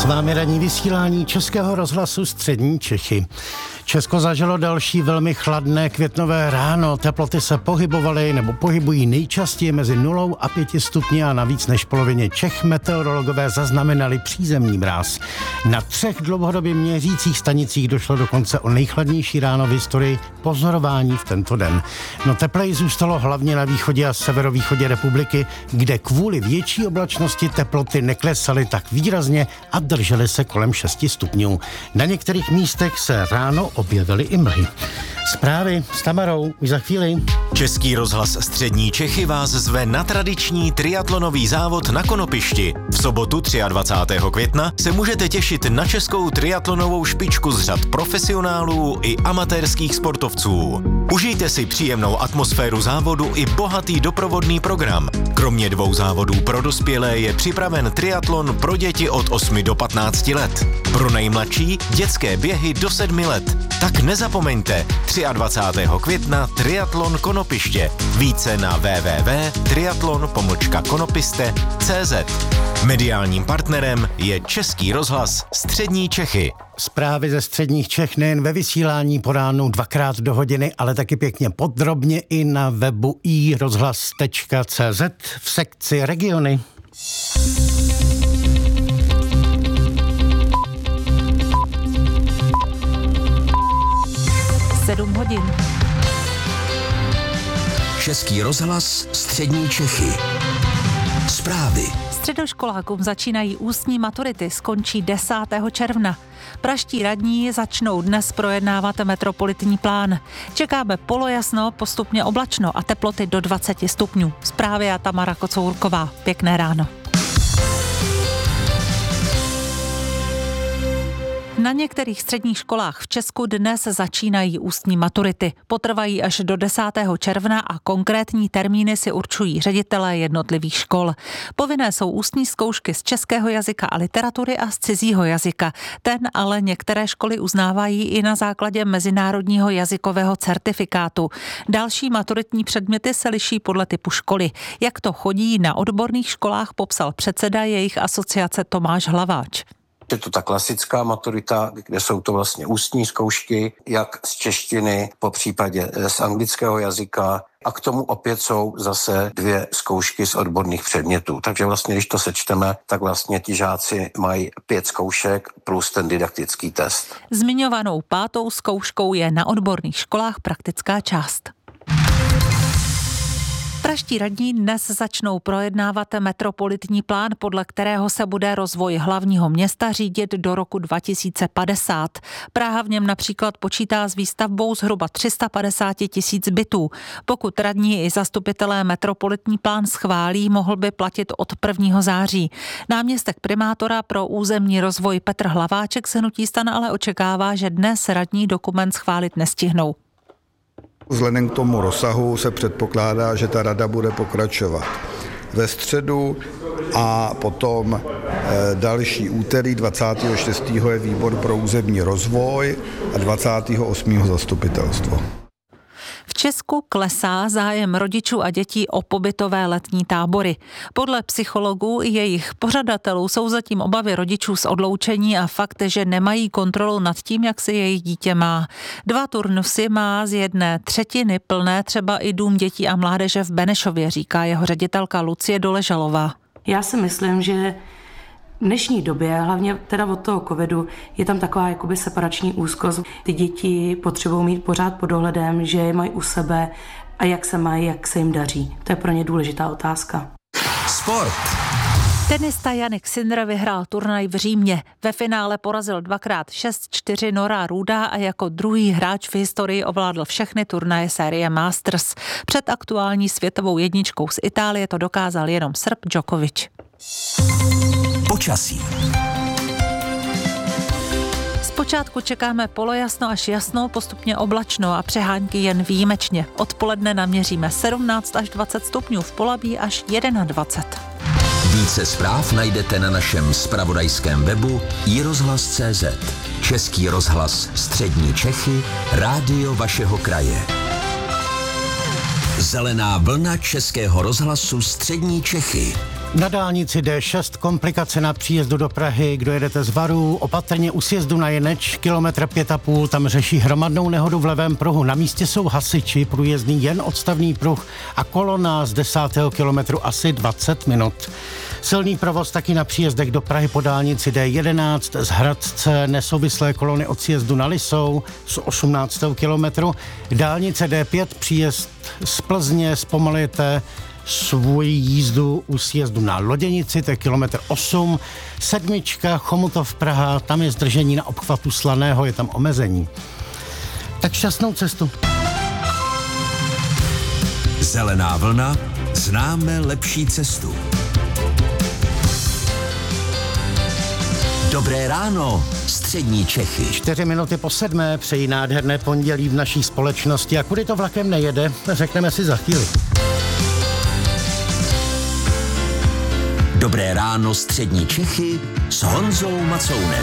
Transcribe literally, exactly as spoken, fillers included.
S vámi ranní vysílání Českého rozhlasu Střední Čechy. Česko zažilo další velmi chladné květnové ráno. Teploty se pohybovaly nebo pohybují nejčastěji mezi nulou a pěti stupni a na víc než polovině Čech meteorologové zaznamenali přízemní mráz. Na třech dlouhodobě měřících stanicích došlo dokonce o nejchladnější ráno v historii pozorování v tento den. No tepleji zůstalo hlavně na východě a severovýchodě republiky, kde kvůli větší oblačnosti teploty neklesaly tak výrazně a držely se kolem šesti stupňů. Na některých místech se ráno objevily i mlhy. Zprávy s Tamarou už za chvíli. Český rozhlas Střední Čechy vás zve na tradiční triatlonový závod na Konopišti. V sobotu dvacátého třetího května se můžete těšit na českou triatlonovou špičku z řad profesionálů i amatérských sportovců. Užijte si příjemnou atmosféru závodu i bohatý doprovodný program. Kromě dvou závodů pro dospělé je připraven triatlon pro děti od osmi do patnácti let. Pro nejmladší dětské běhy do sedmi let. Tak nezapomeňte, dvacátého třetího května triatlon Konopiště. Více na w w w tečka triatlon pomlčka konopiste tečka c z. Mediálním partnerem je Český rozhlas Střední Čechy. Zprávy ze středních Čech nejen ve vysílání po ránu dvakrát do hodiny, ale taky pěkně podrobně i na webu i rozhlas tečka c z v sekci regiony. sedm hodin. Český rozhlas Střední Čechy. Zprávy. Středoškolákům začínají ústní maturity, skončí desátého června. Praští radní začnou dnes projednávat metropolitní plán. Čekáme polojasno, postupně oblačno a teploty do dvaceti stupňů. Zprávy a Tamara Kocourková. Pěkné ráno. Na některých středních školách v Česku dnes začínají ústní maturity. Potrvají až do desátého června a konkrétní termíny si určují ředitelé jednotlivých škol. Povinné jsou ústní zkoušky z českého jazyka a literatury a z cizího jazyka. Ten ale některé školy uznávají i na základě mezinárodního jazykového certifikátu. Další maturitní předměty se liší podle typu školy. Jak to chodí na odborných školách, popsal předseda jejich asociace Tomáš Hlaváč. Je to ta klasická maturita, kde jsou to vlastně ústní zkoušky, jak z češtiny, po případě z anglického jazyka, a k tomu opět jsou zase dvě zkoušky z odborných předmětů. Takže vlastně, když to sečteme, tak vlastně ti žáci mají pět zkoušek plus ten didaktický test. Zmiňovanou pátou zkouškou je na odborných školách praktická část. Praští radní dnes začnou projednávat metropolitní plán, podle kterého se bude rozvoj hlavního města řídit do roku dva tisíce padesát. Praha v něm například počítá s výstavbou zhruba tři sta padesát tisíc bytů. Pokud radní i zastupitelé metropolitní plán schválí, mohl by platit od prvního září. Náměstek primátora pro územní rozvoj Petr Hlaváček z hnutí STAN ale očekává, že dnes radní dokument schválit nestihnou. Vzhledem k tomu rozsahu se předpokládá, že ta rada bude pokračovat ve středu a potom e, další úterý dvacátého šestého je výbor pro územní rozvoj a dvacátého osmého zastupitelstvo. V Česku klesá zájem rodičů a dětí o pobytové letní tábory. Podle psychologů i jejich pořadatelů jsou zatím obavy rodičů z odloučení a fakt, že nemají kontrolu nad tím, jak se jejich dítě má. Dva turnusy má z jedné třetiny plné třeba i dům dětí a mládeže v Benešově, říká jeho ředitelka Lucie Doležalová. Já si myslím, že v dnešní době, hlavně teda od toho covidu, je tam taková jakoby separační úzkost. Ty děti potřebují mít pořád pod dohledem, že je mají u sebe a jak se mají, jak se jim daří. To je pro ně důležitá otázka. Sport. Tenista Jannik Sinner vyhrál turnaj v Římě. Ve finále porazil dvakrát šest čtyři Nora Ruda a jako druhý hráč v historii ovládl všechny turnaje série Masters. Před aktuální světovou jedničkou z Itálie to dokázal jenom Srb Djokovic. Počasí. Zpočátku čekáme polojasno až jasno, postupně oblačno a přehánky jen výjimečně. Odpoledne naměříme sedmnáct až dvacet stupňů, v Polabí až dvacet jedna. Více zpráv najdete na našem zpravodajském webu i rozhlas tečka cé zet. Český rozhlas Střední Čechy, rádio vašeho kraje. Zelená vlna Českého rozhlasu Střední Čechy. Na dálnici D šest komplikace na příjezdu do Prahy, kdo jedete z Varů, opatrně u sjezdu na Jeneč, kilometr pět a půl, tam řeší hromadnou nehodu v levém pruhu. Na místě jsou hasiči, průjezdný jen odstavný pruh a kolona z desátého kilometru asi dvacet minut. Silný provoz taky na příjezdech do Prahy po dálnici D jedenáct z Hradce, nesouvislé kolony od sjezdu na Lisou z osmnáctého kilometru. Dálnice D pět příjezd z Plzně, zpomalujete svoji jízdu u sjezdu na Loděnici, to je kilometr osm. Sedmička, Chomutov Praha, tam je zdržení na obchvatu Slaného, je tam omezení. Tak šťastnou cestu. Zelená vlna, známe lepší cestu. Dobré ráno, střední Čechy. Čtyři minuty po sedmé, přejí nádherné pondělí v naší společnosti. A kudy to vlakem nejede, řekneme si za chvíli. Dobré ráno, střední Čechy s Honzou Macounem.